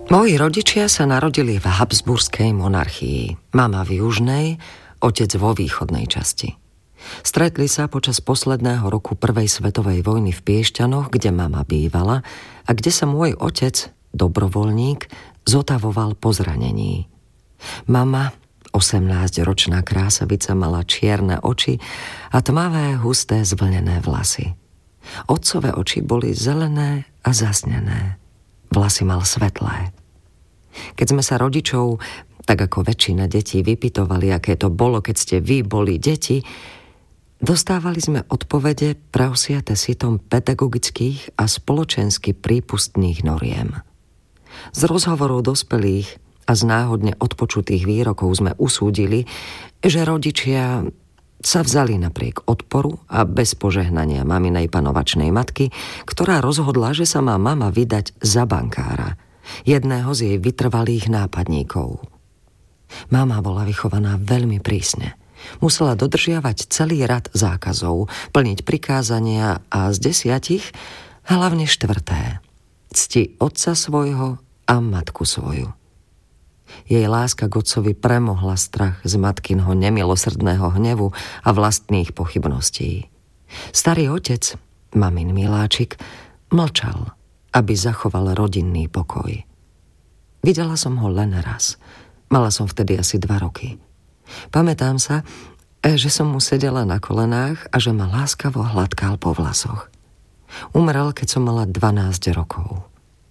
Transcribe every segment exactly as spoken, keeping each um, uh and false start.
Moji rodičia sa narodili v Habsburskej monarchii. Mama v južnej, otec vo východnej časti. Stretli sa počas posledného roku prvej svetovej vojny v Piešťanoch, kde mama bývala a kde sa môj otec, dobrovoľník, zotavoval po zranení. Mama, osemnásťročná krásavica, mala čierne oči a tmavé, husté, zvlnené vlasy. Otcové oči boli zelené a zasnené. Vlasy mal svetlé. Keď sme sa rodičov, tak ako väčšina detí, vypytovali, aké to bolo, keď ste vy boli deti, dostávali sme odpovede prausiate sitom pedagogických a spoločensky prípustných noriem. Z rozhovorov dospelých a z náhodne odpočutých výrokov sme usúdili, že rodičia sa vzali napriek odporu a bez požehnania maminej panovačnej matky, ktorá rozhodla, že sa má mama vydať za bankára, jedného z jej vytrvalých nápadníkov. Mama bola vychovaná veľmi prísne. Musela dodržiavať celý rad zákazov, plniť prikázania a z desiatich hlavne štvrté. Cti otca svojho a matku svoju. Jej láska k otcovi premohla strach z matkinho nemilosrdného hnevu a vlastných pochybností. Starý otec, mamin miláčik, mlčal, aby zachoval rodinný pokoj. Videla som ho len raz. Mala som vtedy asi dva roky. Pamätám sa, že som mu sedela na kolenách a že ma láskavo hladkal po vlasoch. Umrel, keď som mala dvanásť rokov.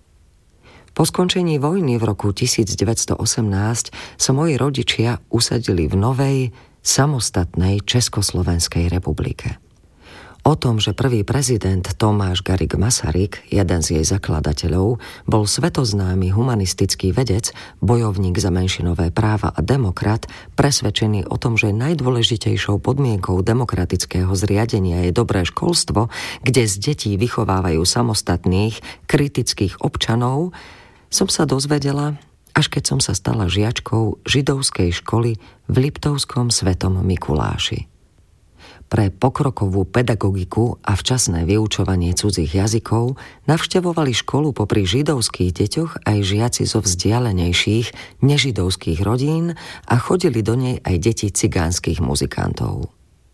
Po skončení vojny v roku devätnásťstoosemnásť sa moji rodičia usadili v novej, samostatnej Československej republike. O tom, že prvý prezident Tomáš Garrigue Masaryk, jeden z jej zakladateľov, bol svetoznámy humanistický vedec, bojovník za menšinové práva a demokrat, presvedčený o tom, že najdôležitejšou podmienkou demokratického zriadenia je dobré školstvo, kde z detí vychovávajú samostatných, kritických občanov, som sa dozvedela, až keď som sa stala žiačkou židovskej školy v Liptovskom Svetom Mikuláši. Pre pokrokovú pedagogiku a včasné vyučovanie cudzích jazykov navštevovali školu popri židovských deťoch aj žiaci zo vzdialenejších nežidovských rodín a chodili do nej aj deti cigánskych muzikantov.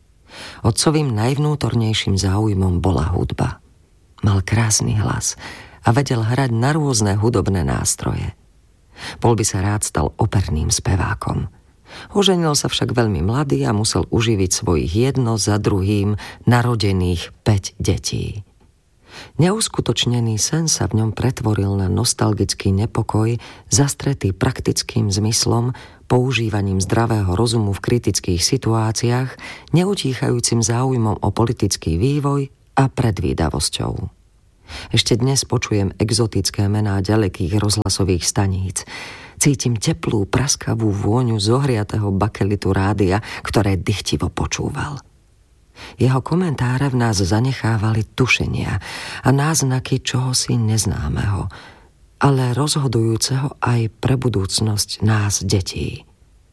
Otcovým najvnútornejším záujmom bola hudba. Mal krásny hlas a vedel hrať na rôzne hudobné nástroje. Bol by sa rád stal operným spevákom. Oženil sa však veľmi mladý a musel uživiť svojich jedno za druhým narodených päť detí. Neuskutočnený sen sa v ňom pretvoril na nostalgický nepokoj, zastretý praktickým zmyslom, používaním zdravého rozumu v kritických situáciách, neutíchajúcim záujmom o politický vývoj a predvídavosťou. Ešte dnes počujem exotické mená ďalekých rozhlasových staníc. Cítim teplú, praskavú vôňu zohriatého bakelitu rádia, ktoré dychtivo počúval. Jeho komentáre v nás zanechávali tušenia a náznaky čohosi neznámeho, ale rozhodujúceho aj pre budúcnosť nás, detí.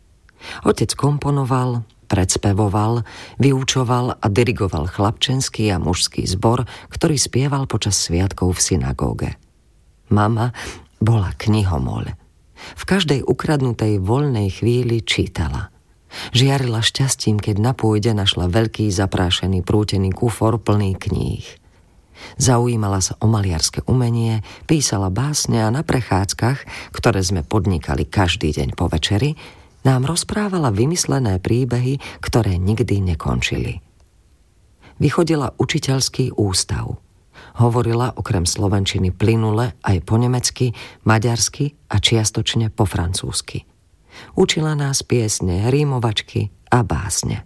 Otec komponoval, predspevoval, vyučoval a dirigoval chlapčenský a mužský zbor, ktorý spieval počas sviatkov v synagóge. Mama bola knihomol. V každej ukradnutej voľnej chvíli čítala. Žiarila šťastím, keď na pôjde našla veľký zaprášený prútený kufor plný kníh. Zaujímala sa o maliarske umenie, písala básne a na prechádzkach, ktoré sme podnikali každý deň po večeri, nám rozprávala vymyslené príbehy, ktoré nikdy nekončili. Vychodila učiteľský ústav. Hovorila okrem slovenčiny plynule aj po nemecky, maďarsky a čiastočne po francúzsky. Učila nás piesne, rímovačky a básne.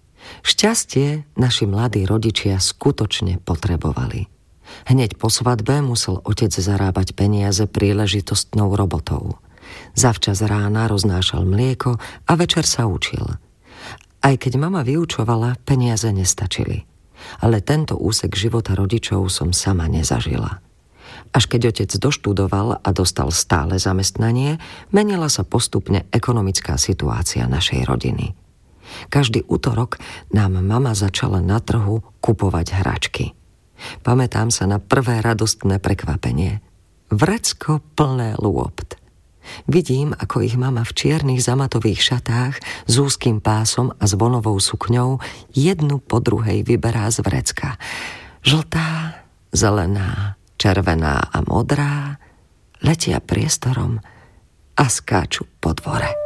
Šťastie naši mladí rodičia skutočne potrebovali. Hneď po svadbe musel otec zarábať peniaze príležitostnou robotou. Zavčas rána roznášal mlieko a večer sa učil. Aj keď mama vyučovala, peniaze nestačili. Ale tento úsek života rodičov som sama nezažila. Až keď otec doštudoval a dostal stále zamestnanie, menila sa postupne ekonomická situácia našej rodiny. Každý utorok nám mama začala na trhu kupovať hračky. Pamätám sa na prvé radostné prekvapenie. vrecko plné lôpt. Vidím, ako ich mama v čiernych zamatových šatách s úzkým pásom a zvonovou sukňou jednu po druhej vyberá z vrecka. Žltá, zelená, červená a modrá letia priestorom a skáču po dvore.